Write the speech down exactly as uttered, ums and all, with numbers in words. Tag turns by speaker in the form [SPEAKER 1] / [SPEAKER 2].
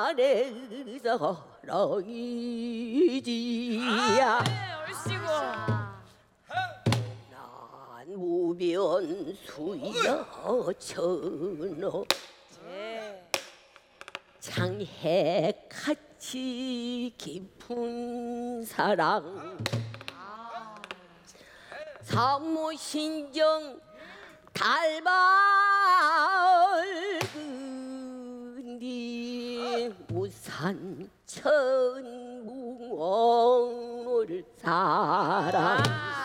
[SPEAKER 1] 나의 사랑이지야. 난 무변수야 전어 장해같이 깊은 사랑 사무신정 달밝은 네 우산 천궁을 사랑